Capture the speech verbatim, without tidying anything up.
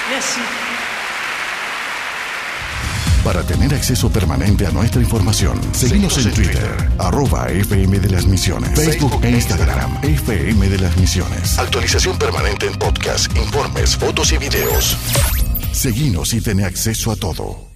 Merci. Para tener acceso permanente a nuestra información, seguimos en Twitter, arroba F M de las Misiones, Facebook e Instagram, F M de las Misiones. Actualización permanente en podcast, informes, fotos y videos. Seguinos y ten acceso a todo.